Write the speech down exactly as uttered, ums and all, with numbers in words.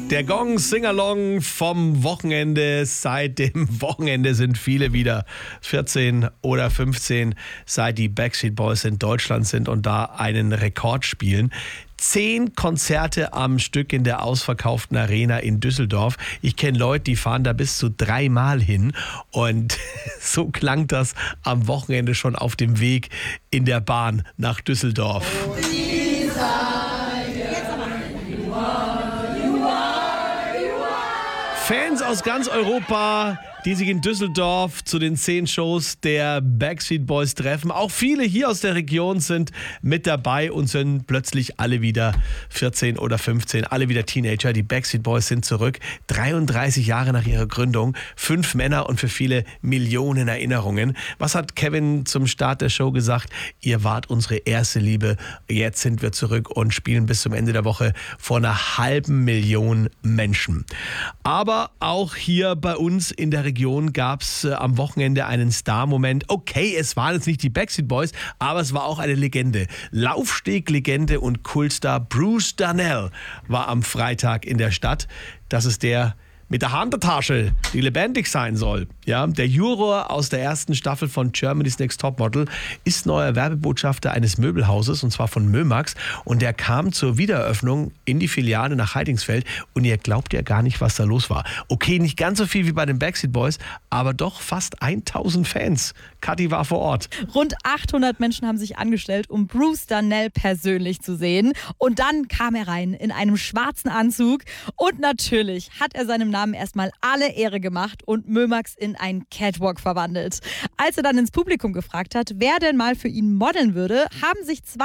Der Gong Singalong vom Wochenende. Seit dem Wochenende sind viele wieder vierzehn oder fünfzehn, seit die Backstreet Boys in Deutschland sind und da einen Rekord spielen. Zehn Konzerte am Stück in der ausverkauften Arena in Düsseldorf. Ich kenne Leute, die fahren da bis zu dreimal hin. Und so klang das am Wochenende schon auf dem Weg in der Bahn nach Düsseldorf. Fans aus ganz Europa, die sich in Düsseldorf zu den zehn Shows der Backstreet Boys treffen. Auch viele hier aus der Region sind mit dabei und sind plötzlich alle wieder vierzehn oder fünfzehn, alle wieder Teenager. Die Backstreet Boys sind zurück, dreiunddreißig Jahre nach ihrer Gründung, fünf Männer und für viele Millionen Erinnerungen. Was hat Kevin zum Start der Show gesagt? Ihr wart unsere erste Liebe, jetzt sind wir zurück und spielen bis zum Ende der Woche vor einer halben Million Menschen. Aber auch hier bei uns in der Region gab es äh, am Wochenende einen Star-Moment. Okay, es waren jetzt nicht die Backstreet Boys, aber es war auch eine Legende. Laufsteg-Legende und Kultstar Bruce Darnell war am Freitag in der Stadt. Das ist der mit der Handtasche, die lebendig sein soll. Ja, der Juror aus der ersten Staffel von Germany's Next Topmodel ist neuer Werbebotschafter eines Möbelhauses, und zwar von Mömax. Und der kam zur Wiedereröffnung in die Filiale nach Heidingsfeld. Und ihr glaubt ja gar nicht, was da los war. Okay, nicht ganz so viel wie bei den Backstreet Boys, aber doch fast tausend Fans. Kathi war vor Ort. Rund achthundert Menschen haben sich angestellt, um Bruce Darnell persönlich zu sehen. Und dann kam er rein in einem schwarzen Anzug. Und natürlich hat er seinem Namen erstmal alle Ehre gemacht und Mömax in einen Catwalk verwandelt. Als er dann ins Publikum gefragt hat, wer denn mal für ihn modeln würde, haben sich zwei